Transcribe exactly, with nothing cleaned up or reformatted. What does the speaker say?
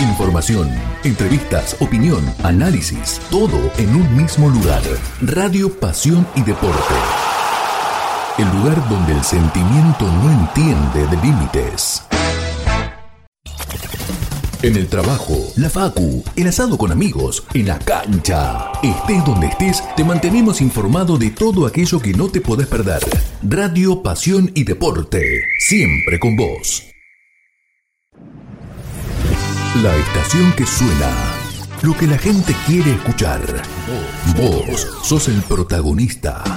Información, entrevistas, opinión, análisis, todo en un mismo lugar. Radio Pasión y Deporte. El lugar donde el sentimiento no entiende de límites. En el trabajo, la facu, el asado con amigos, en la cancha. Estés donde estés, te mantenemos informado de todo aquello que no te podés perder. Radio Pasión y Deporte, siempre con vos. La estación que suena, lo que la gente quiere escuchar. Vos sos el protagonista.